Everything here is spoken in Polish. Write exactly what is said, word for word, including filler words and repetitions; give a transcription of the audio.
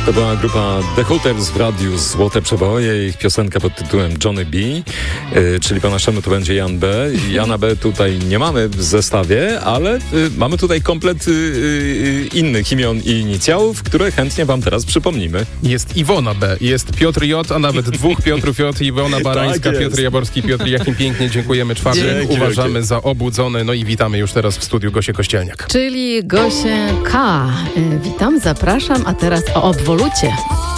To była grupa The Hooters w radiu Złote Przeboje. Ich piosenka pod tytułem Johnny B, yy, czyli po naszemu to będzie Jan B. Jana B tutaj nie mamy w zestawie, ale yy, mamy tutaj komplet yy, innych imion i inicjałów, które chętnie wam teraz przypomnimy. Jest Iwona B, jest Piotr J, a nawet dwóch Piotrów J, Iwona Barańska, tak Piotr Jaborski. Piotr, jakim pięknie dziękujemy. Czwartek uważamy wielkie. Za obudzony. No i witamy już teraz w studiu Gosię Kościelniak. Czyli Gosię K. Witam, zapraszam, a teraz o obwolucie.